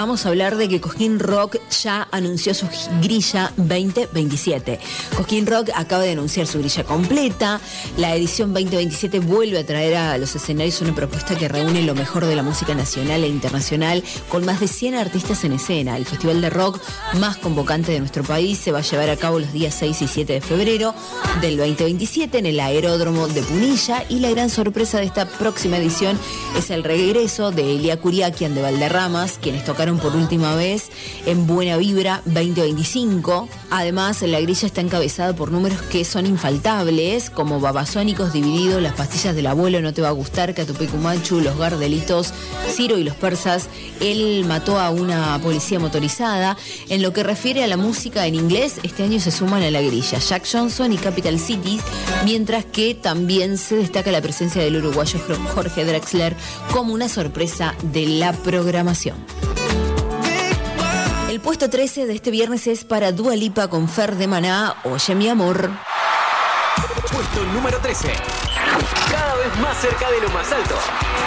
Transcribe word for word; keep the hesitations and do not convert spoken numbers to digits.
vamos a hablar de que Cosquín Rock ya anunció su grilla veinte veintisiete. Cosquín Rock acaba de anunciar su grilla completa. La edición veinte veintisiete vuelve a traer a los escenarios una propuesta que reúne lo mejor de la música nacional e internacional, con más de cien artistas en escena. El festival de rock más convocante de nuestro país se va a llevar a cabo los días seis y siete de febrero del veinte veintisiete en el Aeródromo de Punilla, y la gran sorpresa de esta próxima edición es el regreso de Elia Kuriakian de Valderramas, quienes tocaron por última vez en Buena Vibra veinte veinticinco. Además, la grilla está encabezada por números que son infaltables, como Babasónicos, Dividido, Las Pastillas del Abuelo, No Te Va a Gustar, Catupecumachu, Los Gardelitos, Ciro y los Persas, Él mató a una policía motorizada. En lo que refiere a la música en inglés, este año se suman a la grilla Jack Johnson y Capital Cities, mientras que también se destaca la presencia del uruguayo Jorge Drexler como una sorpresa de la programación. El puesto trece de este viernes es para Dua Lipa con Fer de Maná, Oye mi amor. Puesto número trece. Cada vez más cerca de lo más alto.